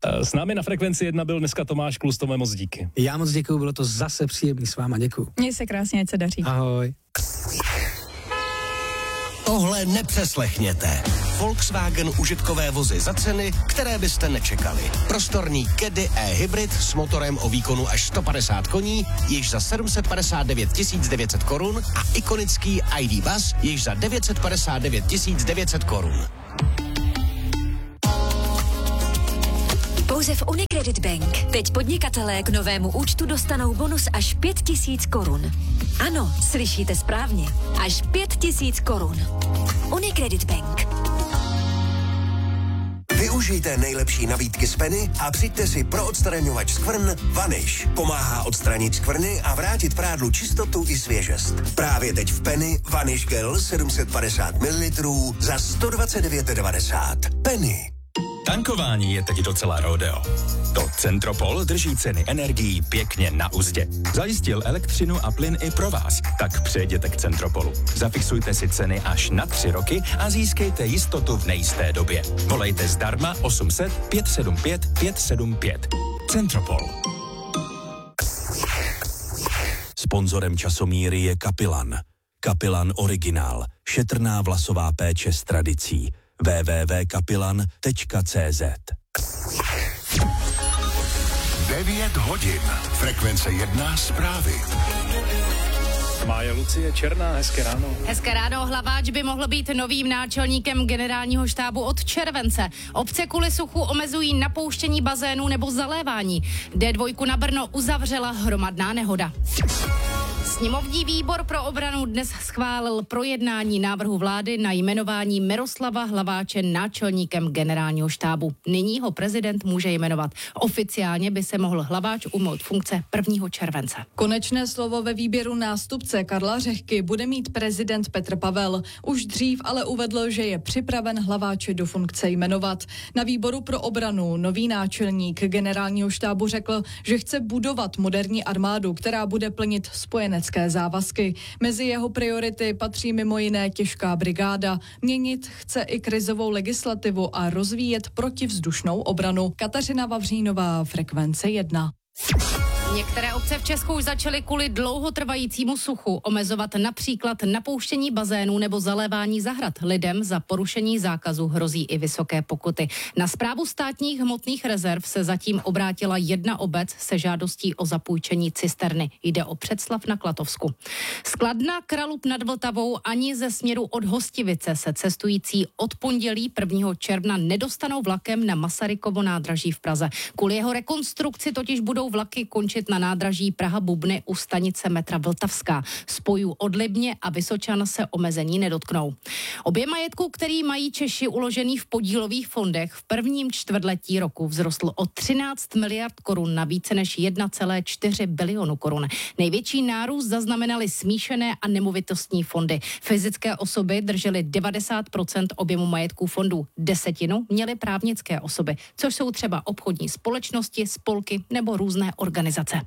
S námi na Frekvenci 1 byl dneska Tomáš Klus, Tome, moc díky. Já moc děkuju, bylo to zase příjemný s váma, děkuju. Měj se krásně, ať se daří. Ahoj. Tohle nepřeslechněte. Volkswagen užitkové vozy za ceny, které byste nečekali. Prostorný Caddy e-hybrid s motorem o výkonu až 150 koní, již za 759 900 korun a ikonický ID Buzz, již za 959 900 korun. Pouze v Unicredit Bank. Teď podnikatelé k novému účtu dostanou bonus až 5 000 korun. Ano, slyšíte správně. Až 5 000 korun. Unicredit Bank. Využijte nejlepší nabídky z Penny a přijďte si pro odstraňovač skvrn Vanish. Pomáhá odstranit skvrny a vrátit prádlu čistotu i svěžest. Právě teď v Penny Vanish Gel 750 ml za 129,90. Penny. Tankování je teď docela rodeo. To Centropol drží ceny energií pěkně na uzdě. Zajistil elektřinu a plyn i pro vás. Tak přejděte k Centropolu. Zafixujte si ceny až na 3 roky a získejte jistotu v nejisté době. Volejte zdarma 800 575 575. Centropol. Sponzorem časomíry je Kapilan. Kapilan Originál. Šetrná vlasová péče s tradicí. www.kapilan.cz 9 hodin. Frekvence 1 zprávy. Mája Lucie Černá, hezké ráno. Hezké ráno, Hlaváč by mohl být novým náčelníkem generálního štábu od července. Obce kvůli suchu omezují napouštění bazénů nebo zalévání. D2 na Brno uzavřela hromadná nehoda. Sněmovní výbor pro obranu dnes schválil projednání návrhu vlády na jmenování Miroslava Hlaváče náčelníkem generálního štábu. Nyní ho prezident může jmenovat. Oficiálně by se mohl Hlaváč ujmout funkce 1. července. Konečné slovo ve výběru nástupce Karla Řehky bude mít prezident Petr Pavel. Už dřív ale uvedl, že je připraven Hlaváče do funkce jmenovat. Na výboru pro obranu nový náčelník generálního štábu řekl, že chce budovat moderní armádu, která bude plnit spojenecké závazky. Mezi jeho priority patří mimo jiné těžká brigáda. Měnit chce i krizovou legislativu a rozvíjet protivzdušnou obranu. Kateřina Vavřínová, Frekvence 1. Některé obce v Česku už začaly kvůli dlouhotrvajícímu suchu omezovat například napouštění bazénů nebo zalévání zahrad. Lidem za porušení zákazu hrozí i vysoké pokuty. Na správu státních hmotných rezerv se zatím obrátila jedna obec se žádostí o zapůjčení cisterny. Jde o Předslav na Klatovsku. Z Kladna, Kralupy nad Vltavou ani ze směru od Hostivice se cestující od pondělí 1. června nedostanou vlakem na Masarykovo nádraží v Praze. Kvůli jeho rekonstrukci totiž budou vlaky končit na nádraží Praha-Bubny u stanice metra Vltavská. Spojů od Libně a Vysočan se omezení nedotknou. Objem majetku, který mají Češi uložený v podílových fondech, v prvním čtvrtletí roku vzrostl o 13 miliard korun na více než 1,4 bilionu korun. Největší nárůst zaznamenaly smíšené a nemovitostní fondy. Fyzické osoby držely 90% objemu majetků fondů. 10% měly právnické osoby, což jsou třeba obchodní společnosti, spolky nebo různé organizace.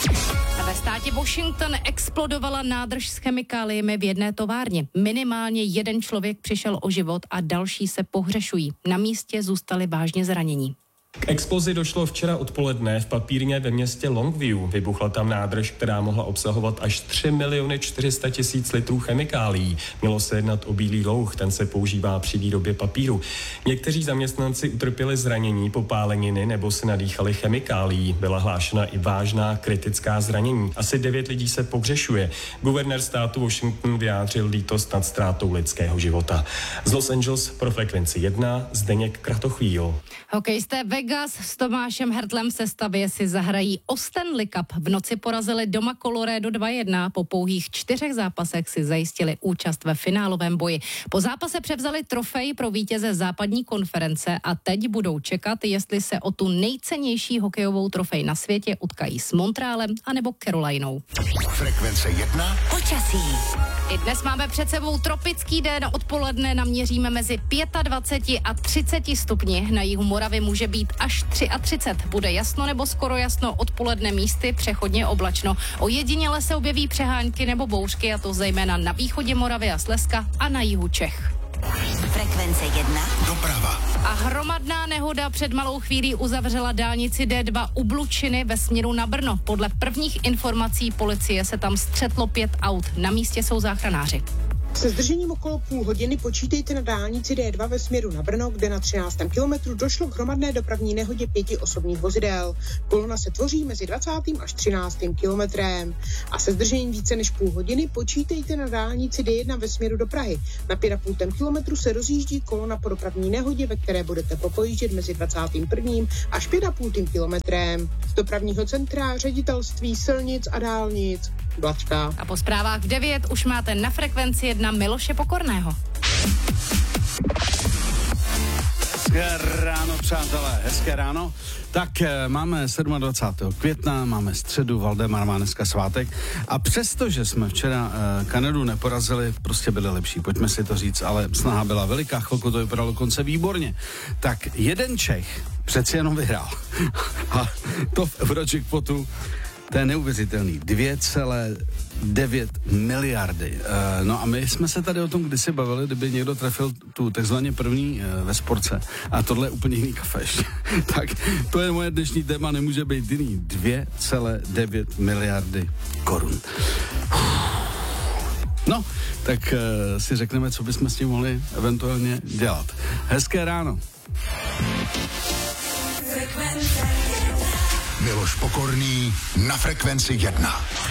Ve státě Washington explodovala nádrž s chemikáliemi v jedné továrně. Minimálně 1 člověk přišel o život a další se pohřešují. Na místě zůstali vážně zranění. K explozi došlo včera odpoledne v papírně ve městě Longview. Vybuchla tam nádrž, která mohla obsahovat až 3 400 000 litrů chemikálií. Mělo se jednat o bílý louh, ten se používá při výrobě papíru. Někteří zaměstnanci utrpěli zranění, popáleniny nebo se nadýchali chemikálií. Byla hlášena i vážná kritická zranění. Asi 9 lidí se pohřešuje. Guvernér státu Washington vyjádřil lítost nad ztrátou lidského života. Z Los Angeles pro Frekvenci 1 Zdeněk Kratochvíl. Hokejisté Vegas s Tomášem Hertlem v sestavě si zahrají o Stanley Cup. V noci porazili doma Colorado 2-1. Po pouhých 4 zápasech si zajistili účast ve finálovém boji. Po zápase převzali trofej pro vítěze západní konference a teď budou čekat, jestli se o tu nejcennější hokejovou trofej na světě utkají s Montrealem anebo Carolinou. Frekvence 1. Počasí. I dnes máme před sebou tropický den. Odpoledne naměříme mezi 25 a 30 stupni. Na jihu Moravy může být až 33. Bude jasno nebo skoro jasno, odpoledne místy přechodně oblačno. Ojediněle se objeví přehánky nebo bouřky, a to zejména na východě Moravy a Slezska a na jihu Čech. Frekvence 1. Doprava. A hromadná nehoda před malou chvílí uzavřela dálnici D2 u Blučiny ve směru na Brno. Podle prvních informací policie se tam střetlo 5 aut. Na místě jsou záchranáři. Se zdržením okolo půl hodiny počítejte na dálnici D2 ve směru na Brno, kde na 13. kilometru došlo k hromadné dopravní nehodě 5 osobních vozidel. Kolona se tvoří mezi 20. až 13. kilometrem. A se zdržením více než půl hodiny počítejte na dálnici D1 ve směru do Prahy. Na 5,5 kilometru se rozjíždí kolona po dopravní nehodě, ve které budete popojíždět mezi 21. až 5,5 kilometrem. Z dopravního centra Ředitelství silnic a dálnic Blačka. A po zprávách v 9 už máte na Frekvenci 1 Miloše Pokorného. Hezké ráno, přátelé, hezké ráno. Tak máme 27. května, máme středu, Valdemar má dneska svátek a přesto, že jsme včera Kanadu neporazili, prostě byli lepší, pojďme si to říct, ale snaha byla veliká, chvilku to vypadalo dokonce výborně. Tak jeden Čech přeci jenom vyhrál a to v Eurojackpotu. To je neuvěřitelný. 2,9 miliardy. No a my jsme se tady o tom kdysi bavili, kdyby někdo trefil tu takzvaně první ve sportce. A tohle je úplně jiný kafe ještě. Tak to je moje dnešní téma, nemůže být jiný. 2,9 miliardy korun. No, tak si řekneme, co bychom s tím mohli eventuálně dělat. Hezké ráno. Miloš Pokorný na Frekvenci 1.